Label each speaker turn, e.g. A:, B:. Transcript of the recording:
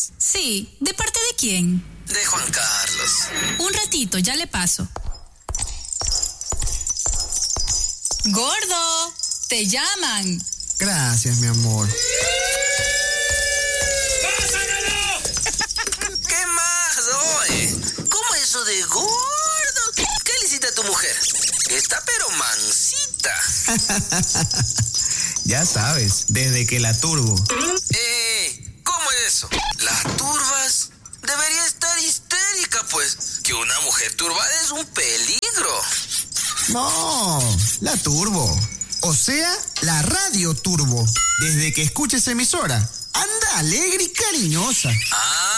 A: Carlos?
B: Sí, ¿de parte de quién?
A: De Juan Carlos.
B: Un ratito, ya le paso. Gordo, te llaman.
C: Gracias, mi amor.
A: ¿Qué más, oye? ¿Cómo eso de gordo? ¿Qué le hiciste a tu mujer? Está pero mansita.
C: Ya sabes, desde que la turbo.
A: ¿Cómo es eso? Las turbas debería estar histérica, pues. Que una mujer turbada es un peligro.
C: No, la turbo. O sea, la radio turbo. Desde que escuches emisora, anda alegre y cariñosa.
A: Ah,